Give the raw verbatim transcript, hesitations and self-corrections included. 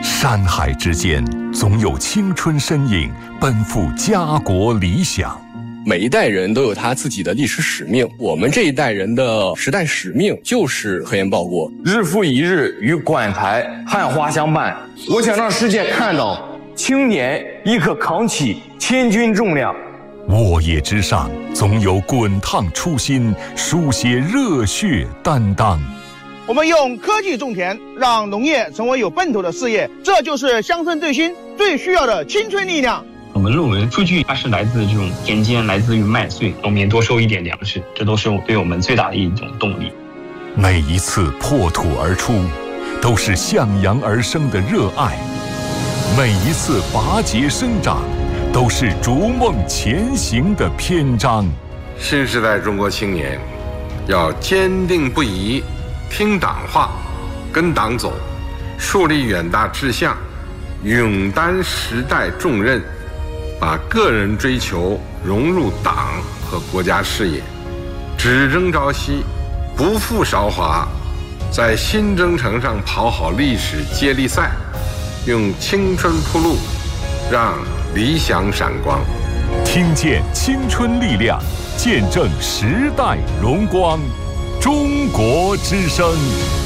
山海之间，总有青春身影奔赴家国理想。 每一代人都有他自己的历史使命，我们这一代人的时代使命就是和颜报国。 日复一日与馆台汉花相伴，我想让世界看到青年亦可扛起千钧重量。 沃野之上，总有滚烫初心，书写热血担当。 我们用科技种田，让农业成为有奔头的事业，这就是乡村振兴最需要的青春力量。 我们论文数据它是来自这种田间，来自于麦穗，农民多收一点粮食，这都是对我们最大的一种动力。 每一次破土而出，都是向阳而生的热爱；每一次拔节生长，都是逐梦前行的篇章。 新时代中国青年要坚定不移，听党话，跟党走，树立远大志向，勇担时代重任，把个人追求融入党和国家事业，只争朝夕，不负韶华，在新征程上跑好历史接力赛，用青春铺路，让理想闪光。 听见青春力量，见证时代荣光。中国之声。